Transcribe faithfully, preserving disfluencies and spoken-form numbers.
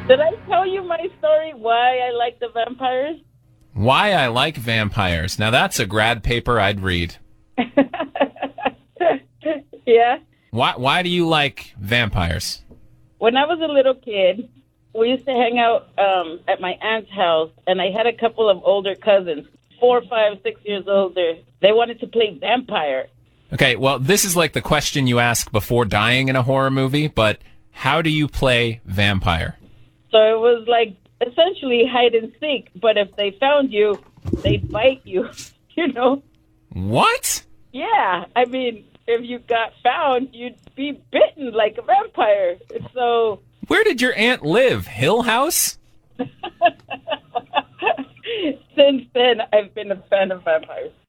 Did I tell you my story why I like the vampires? Why I like vampires. Now that's a grad paper I'd read. Yeah. Why why do you like vampires? When I was a little kid, we used to hang out um, at my aunt's house, and I had a couple of older cousins, four, five, six years older. They wanted to play vampire. Okay, well, this is like the question you ask before dying in a horror movie, but how do you play vampire? So it was like essentially hide and seek, but if they found you, they'd bite you, you know? What? Yeah, I mean, if you got found, you'd be bitten like a vampire. So... Where did your aunt live? Hill House? Since then, I've been a fan of vampires.